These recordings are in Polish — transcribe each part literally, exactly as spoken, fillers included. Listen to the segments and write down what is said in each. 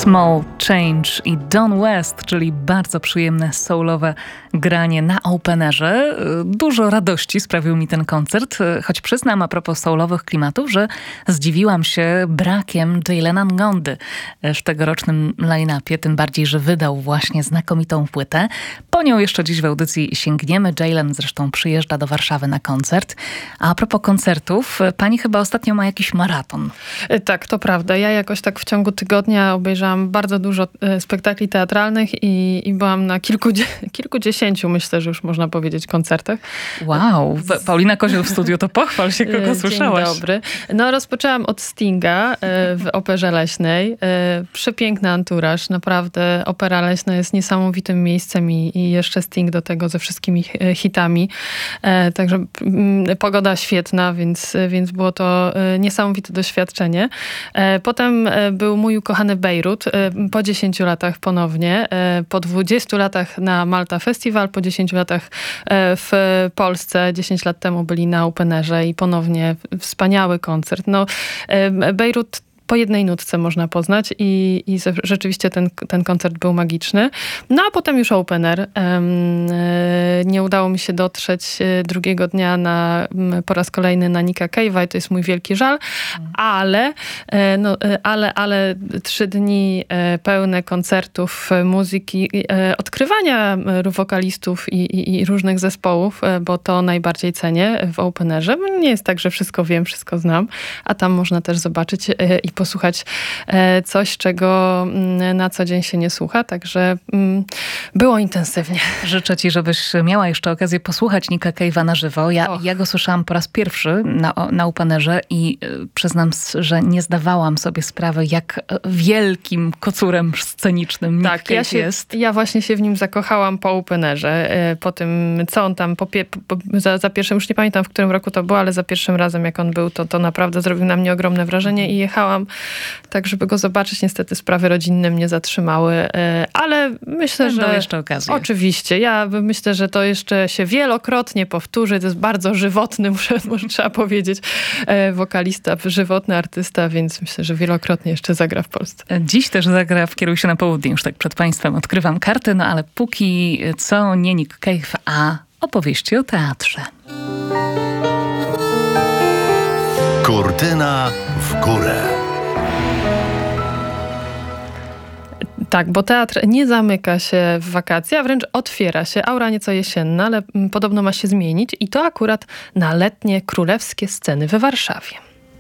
Small Change i Don West, czyli bardzo przyjemne soulowe granie na openerze. Dużo radości sprawił mi ten koncert, choć przyznam a propos soulowych klimatów, że zdziwiłam się brakiem Jaylena Ngondy w tegorocznym line-upie, tym bardziej, że wydał właśnie znakomitą płytę. Po nią jeszcze dziś w audycji sięgniemy. Jaylen zresztą przyjeżdża do Warszawy na koncert. A, a propos koncertów, pani chyba ostatnio ma jakiś maraton. Tak, to prawda. Ja jakoś tak w ciągu tygodnia obejrzałam bardzo dużo spektakli teatralnych i, i byłam na kilku, kilkudziesięciu, myślę, że już można powiedzieć, koncertach. Wow, Paulina Kozioł w studiu, to pochwal się, kogo Dzień słyszałaś. Dzień dobry. No rozpoczęłam od Stinga w Operze Leśnej. Przepiękny anturaż, naprawdę Opera Leśna jest niesamowitym miejscem i, i jeszcze Sting do tego ze wszystkimi hitami. Także pogoda świetna, więc, więc było to niesamowite doświadczenie. Potem był mój ukochany Bejrut, po dziesięciu latach ponownie, po dwudziestu latach na Malta Festival, po dziesięciu latach w Polsce, dziesięć lat temu byli na Openerze i ponownie wspaniały koncert. No, Bejrut po jednej nutce można poznać i, i rzeczywiście ten, ten koncert był magiczny. No a potem już opener. Nie udało mi się dotrzeć drugiego dnia na, po raz kolejny na Nicka Cave'a i to jest mój wielki żal, ale, no, ale, ale trzy dni pełne koncertów, muzyki, odkrywania wokalistów i, i, i różnych zespołów, bo to najbardziej cenię w openerze. Nie jest tak, że wszystko wiem, wszystko znam, a tam można też zobaczyć i posłuchać coś, czego na co dzień się nie słucha, także było intensywnie. Życzę ci, żebyś miała jeszcze okazję posłuchać Nicka Cave'a na żywo. Ja, ja go słyszałam po raz pierwszy na, na openerze i przyznam, że nie zdawałam sobie sprawy, jak wielkim kocurem scenicznym Nick tak, Cave ja się, jest. Ja właśnie się w nim zakochałam po openerze, po tym, co on tam po, po, za, za pierwszym, już nie pamiętam, w którym roku to było, ale za pierwszym razem, jak on był, to, to naprawdę zrobił na mnie ogromne wrażenie i jechałam tak, żeby go zobaczyć. Niestety sprawy rodzinne mnie zatrzymały, ale myślę, Będą że... jeszcze okazje. Oczywiście. Ja myślę, że to jeszcze się wielokrotnie powtórzy. To jest bardzo żywotny, muszę, może trzeba powiedzieć, wokalista, żywotny artysta, więc myślę, że wielokrotnie jeszcze zagra w Polsce. Dziś też zagra w Kieruj się na południe. Już tak przed państwem odkrywam karty, no ale póki co nie Nick Cave, a opowieści o teatrze. Kurtyna w górę. Tak, bo teatr nie zamyka się w wakacje, a wręcz otwiera się. Aura nieco jesienna, ale podobno ma się zmienić i to akurat na letnie królewskie sceny we Warszawie.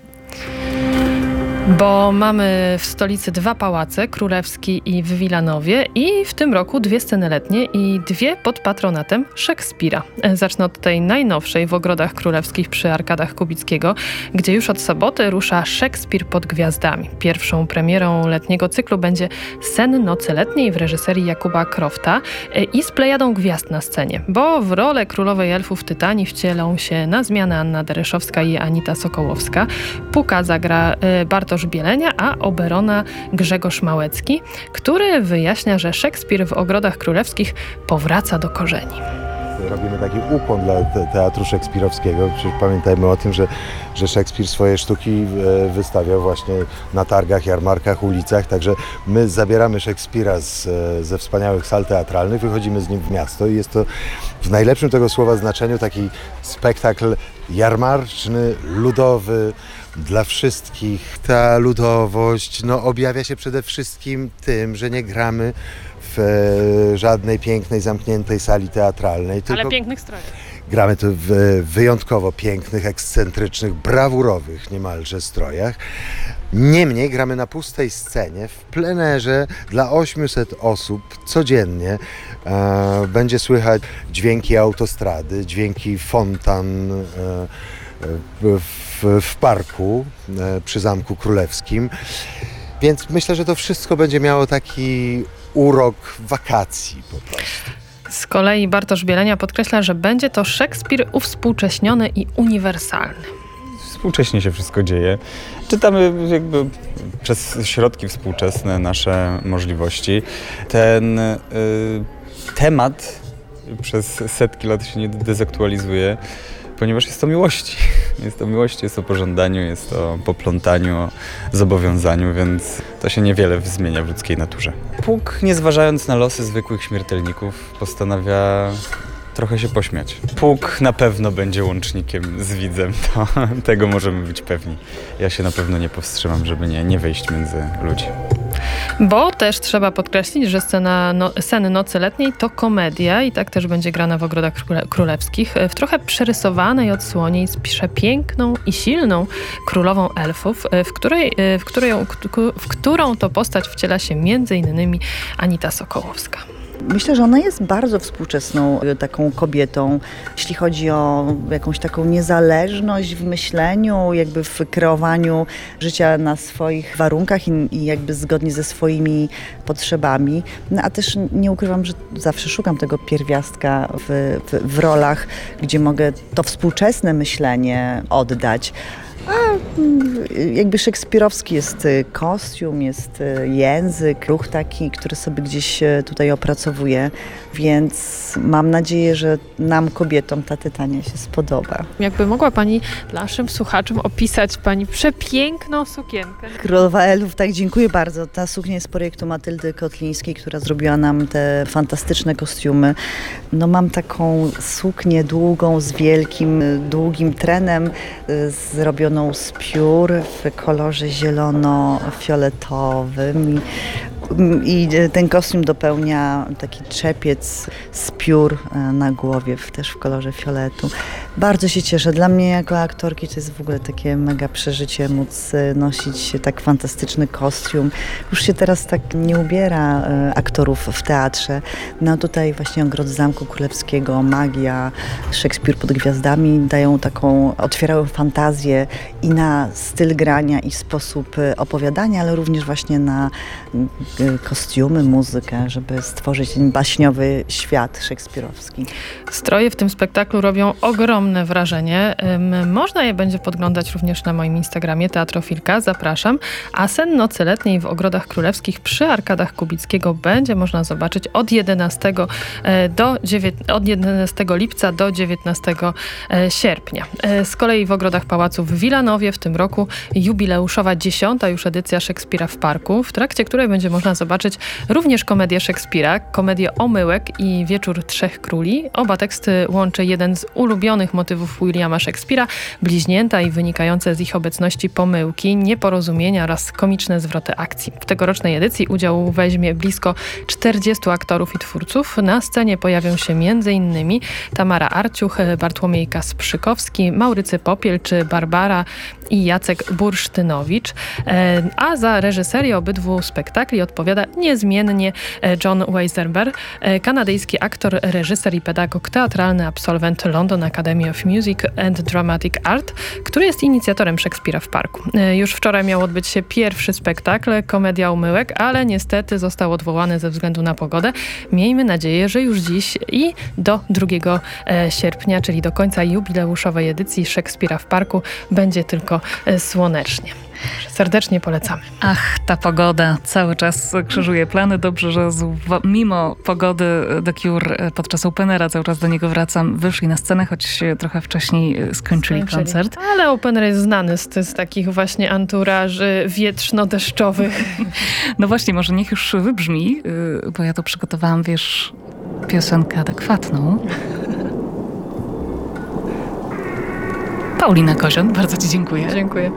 Bo mamy w stolicy dwa pałace, Królewski i w Wilanowie i w tym roku dwie sceny letnie i dwie pod patronatem Szekspira. Zacznę od tej najnowszej w Ogrodach Królewskich przy Arkadach Kubickiego, gdzie już od soboty rusza Szekspir pod gwiazdami. Pierwszą premierą letniego cyklu będzie Sen nocy letniej w reżyserii Jakuba Krofta i z plejadą gwiazd na scenie, bo w rolę królowej elfów Tytanii wcielą się na zmianę Anna Dereszowska i Anita Sokołowska. Puka zagra Bartosz Bielenia, a Oberona Grzegorz Małecki, który wyjaśnia, że Szekspir w Ogrodach Królewskich powraca do korzeni. Robimy taki ukłon dla te- teatru szekspirowskiego. Przecież pamiętajmy o tym, że, że Szekspir swoje sztuki wystawiał właśnie na targach, jarmarkach, ulicach. Także my zabieramy Szekspira z, ze wspaniałych sal teatralnych, wychodzimy z nim w miasto i jest to w najlepszym tego słowa znaczeniu taki spektakl jarmarczny, ludowy, dla wszystkich. Ta ludowość no, objawia się przede wszystkim tym, że nie gramy w e, żadnej pięknej, zamkniętej sali teatralnej. Ale tylko pięknych strojach. gramy tu w wyjątkowo pięknych, ekscentrycznych, brawurowych niemalże strojach. Niemniej gramy na pustej scenie, w plenerze dla ośmiuset osób codziennie. E, będzie słychać dźwięki autostrady, dźwięki fontan, e, w, w parku e, przy Zamku Królewskim. Więc myślę, że to wszystko będzie miało taki urok wakacji po prostu. Z kolei Bartosz Bielenia podkreśla, że będzie to Szekspir uwspółcześniony i uniwersalny. Współcześnie się wszystko dzieje. Czytamy jakby przez środki współczesne nasze możliwości. Ten y, temat przez setki lat się nie dezaktualizuje, ponieważ jest to miłości. Jest o miłości, jest o pożądaniu, jest o poplątaniu, o zobowiązaniu, więc to się niewiele zmienia w ludzkiej naturze. Puk, nie zważając na losy zwykłych śmiertelników, postanawia trochę się pośmiać. Puk na pewno będzie łącznikiem z widzem, to tego możemy być pewni. Ja się na pewno nie powstrzymam, żeby nie, nie wejść między ludzi. Bo też trzeba podkreślić, że scena no, Sen Nocy Letniej to komedia i tak też będzie grana w Ogrodach Królewskich. W trochę przerysowanej odsłonie z przepiękną i silną królową elfów, w, której, w, której, w którą to postać wciela się między innymi Anita Sokołowska. Myślę, że ona jest bardzo współczesną taką kobietą, jeśli chodzi o jakąś taką niezależność w myśleniu, jakby w kreowaniu życia na swoich warunkach i, i jakby zgodnie ze swoimi potrzebami. No, a też nie ukrywam, że zawsze szukam tego pierwiastka w, w, w rolach, gdzie mogę to współczesne myślenie oddać. A jakby szekspirowski jest kostium, jest język, ruch taki, który sobie gdzieś tutaj opracowuje, więc mam nadzieję, że nam, kobietom, ta Tytania się spodoba. Jakby mogła Pani naszym słuchaczom opisać Pani przepiękną sukienkę? Królowa Elfów, tak, dziękuję bardzo. Ta suknia jest z projektu Matyldy Kotlińskiej, która zrobiła nam te fantastyczne kostiumy. No mam taką suknię długą, z wielkim, długim trenem, zrobioną z piór w kolorze zielono-fioletowym i, i ten kostium dopełnia taki czepiec z piór na głowie, też w kolorze fioletu. Bardzo się cieszę. Dla mnie jako aktorki to jest w ogóle takie mega przeżycie móc nosić tak fantastyczny kostium. Już się teraz tak nie ubiera aktorów w teatrze. No tutaj właśnie Ogrody Zamku Królewskiego, magia, Szekspir pod gwiazdami dają taką, otwierają fantazję i na styl grania i sposób opowiadania, ale również właśnie na kostiumy, muzykę, żeby stworzyć ten baśniowy świat szekspirowski. Stroje w tym spektaklu robią ogromne wrażenie. Można je będzie podglądać również na moim Instagramie Teatrofilka, zapraszam. A Sen Nocy Letniej w Ogrodach Królewskich przy Arkadach Kubickiego będzie można zobaczyć od jedenastego, do dziewiętnastego, od jedenastego lipca do dziewiętnastego sierpnia. Z kolei w Ogrodach Pałacu w Wilanowie w tym roku jubileuszowa dziesiąta już edycja Szekspira w Parku, w trakcie której będzie można zobaczyć również komedię Szekspira, komedię Omyłek i Wieczór Trzech Króli. Oba teksty łączy jeden z ulubionych motywów Williama Szekspira, bliźnięta i wynikające z ich obecności pomyłki, nieporozumienia oraz komiczne zwroty akcji. W tegorocznej edycji udział weźmie blisko czterdziestu aktorów i twórców. Na scenie pojawią się m.in. Tamara Arciuch, Bartłomiej Kasprzykowski, Maurycy Popiel czy Barbara i Jacek Bursztynowicz, a za reżyserię obydwu spektakli odpowiada niezmiennie John Weisenberg, kanadyjski aktor, reżyser i pedagog teatralny, absolwent London Academy of Music and Dramatic Art, który jest inicjatorem Szekspira w Parku. Już wczoraj miał odbyć się pierwszy spektakl, komedia Omyłek, ale niestety został odwołany ze względu na pogodę. Miejmy nadzieję, że już dziś i do drugiego sierpnia, czyli do końca jubileuszowej edycji Szekspira w Parku, będzie tylko słonecznie. Serdecznie polecamy. Ach, ta pogoda cały czas krzyżuje plany. Dobrze, że z, mimo pogody The Cure podczas Openera, cały czas do niego wracam, wyszli na scenę, choć trochę wcześniej skończyli koncert. Ale Opener jest znany z, z takich właśnie anturaży wietrzno-deszczowych. No właśnie, może niech już wybrzmi, bo ja to przygotowałam, wiesz, piosenkę adekwatną. Paulina Kozion, bardzo Ci dziękuję. Dziękuję.